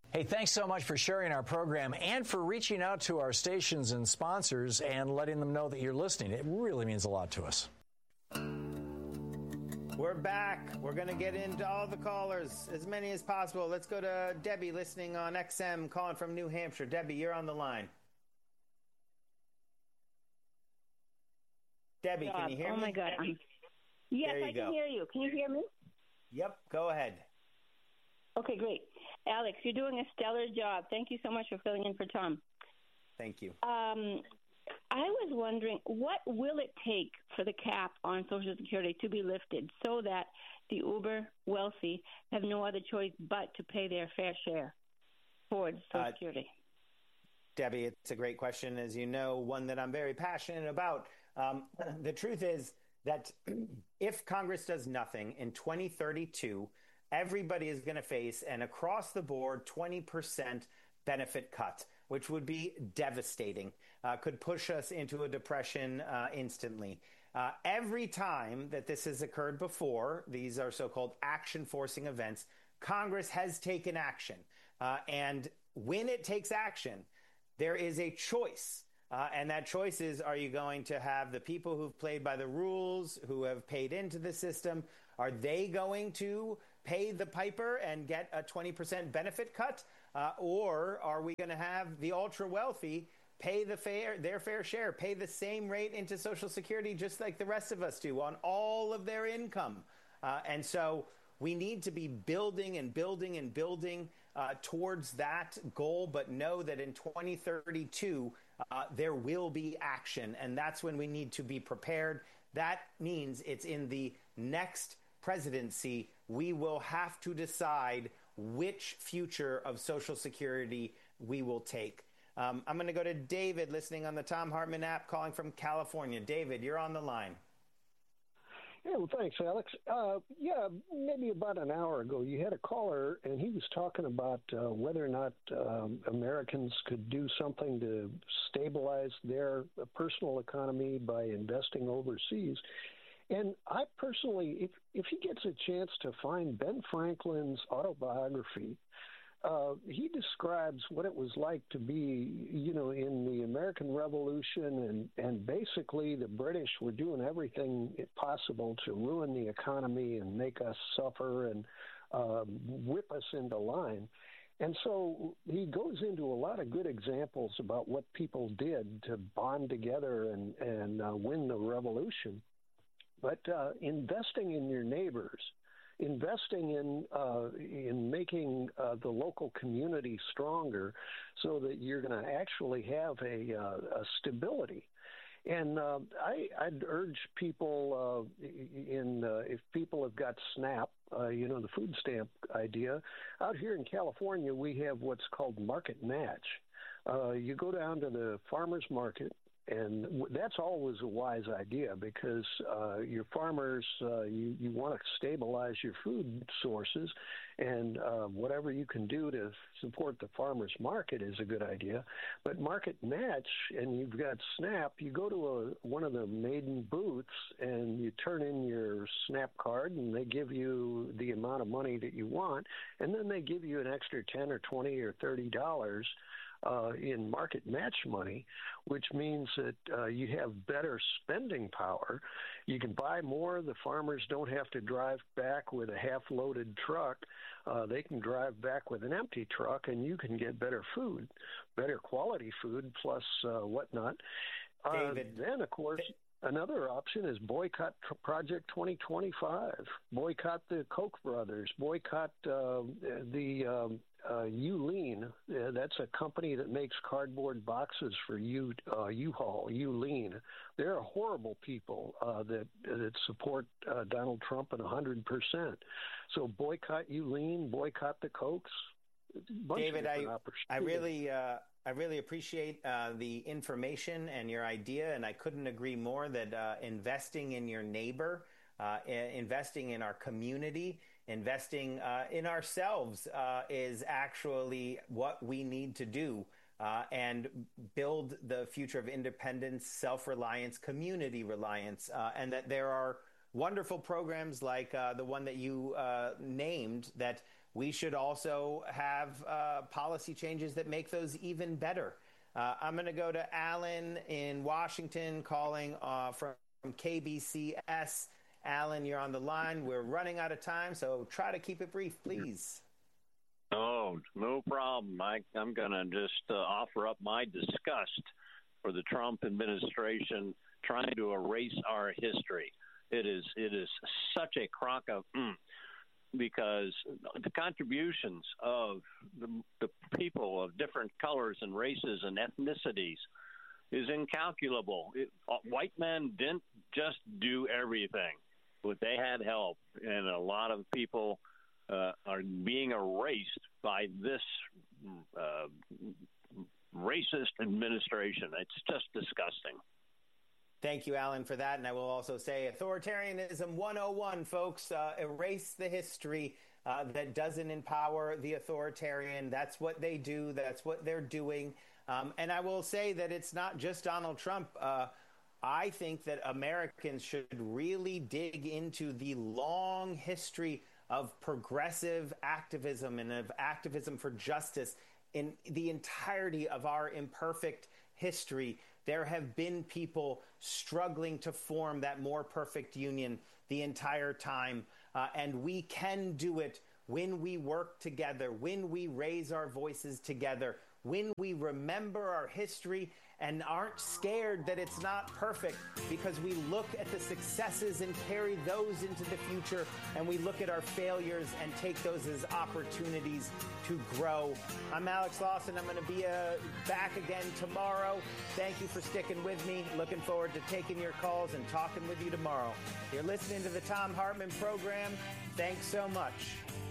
Hey, thanks so much for sharing our program and for reaching out to our stations and sponsors and letting them know that you're listening. It really means a lot to us. We're back. We're going to get into all the callers, as many as possible. Let's go to Debbie, listening on XM, calling from New Hampshire. Debbie, you're on the line. Debbie, can you hear me? Oh, my God. Yes, I can hear you. Can you hear me? Yep, go ahead. Okay, great. Alex, you're doing a stellar job. Thank you so much for filling in for Tom. Thank you. I was wondering, what will it take for the cap on Social Security to be lifted so that the uber wealthy have no other choice but to pay their fair share towards Social Security? Debbie, it's a great question. As you know, one that I'm very passionate about. The truth is that if Congress does nothing in 2032, everybody is going to face an across-the-board 20% benefit cut, which would be devastating, could push us into a depression instantly. Every time that this has occurred before, these are so-called action-forcing events, Congress has taken action. And when it takes action, there is a choice. And that choice is, are you going to have the people who've played by the rules, who have paid into the system, are they going to pay the piper and get a 20% benefit cut? Or are we going to have the ultra wealthy pay their fair share, pay the same rate into Social Security just like the rest of us do on all of their income? And so we need to be building and building and building towards that goal, but know that in 2032, there will be action. And that's when we need to be prepared. That means it's in the next presidency, we will have to decide which future of Social Security we will take. I'm going to go to David, listening on the Thom Hartmann app, calling from California. David, you're on the line. Yeah, well, thanks, Alex. Maybe about an hour ago, you had a caller, and he was talking about whether or not Americans could do something to stabilize their personal economy by investing overseas. And I personally, if he gets a chance to find Ben Franklin's autobiography, he describes what it was like to be, in the American Revolution, and basically the British were doing everything possible to ruin the economy and make us suffer and whip us into line. And so he goes into a lot of good examples about what people did to bond together and win the revolution. But investing in your neighbors, investing in making the local community stronger so that you're going to actually have a stability. And I'd urge people, if people have got SNAP, the food stamp idea, out here in California, we have what's called market match. You go down to the farmer's market, and that's always a wise idea because your farmers, you want to stabilize your food sources, and whatever you can do to support the farmer's market is a good idea. But market match, and you've got SNAP, you go to one of the maiden booths and you turn in your SNAP card, and they give you the amount of money that you want, and then they give you an extra $10 or $20 or $30 in market match money, which means that you have better spending power. You can buy more. The farmers don't have to drive back with a half-loaded truck. They can drive back with an empty truck, and you can get better food, better quality food, plus whatnot. David, then, of course, another option is boycott Project 2025. Boycott the Koch brothers. Boycott the Uline. That's a company that makes cardboard boxes for U-Haul, Uline. They're horrible people that support Donald Trump 100%. So boycott Uline, boycott the Kochs. David, I really appreciate the information and your idea, and I couldn't agree more that investing in your neighbor, investing in our community, investing in ourselves is actually what we need to do and build the future of independence, self-reliance, community reliance, and that there are wonderful programs like the one that you named that we should also have policy changes that make those even better. I'm going to go to Alan in Washington calling from KBCS. Alan, you're on the line. We're running out of time, so try to keep it brief, please. Oh, no problem. I'm going to just offer up my disgust for the Trump administration trying to erase our history. It is such a crock of because the contributions of the people of different colors and races and ethnicities is incalculable. White men didn't just do everything, but they had help, and a lot of people are being erased by this racist administration. It's just disgusting. Thank you, Alan, for that. And I will also say authoritarianism 101, folks. Erase the history that doesn't empower the authoritarian. That's what they do. That's what they're doing. And I will say that it's not just Donald Trump. I think that Americans should really dig into the long history of progressive activism and of activism for justice in the entirety of our imperfect history. There have been people struggling to form that more perfect union the entire time. And we can do it when we work together, when we raise our voices together, when we remember our history and aren't scared that it's not perfect, because we look at the successes and carry those into the future, and we look at our failures and take those as opportunities to grow. I'm Alex Lawson. I'm going to be back again tomorrow. Thank you for sticking with me. Looking forward to taking your calls and talking with you tomorrow. You're listening to the Thom Hartmann Program. Thanks so much.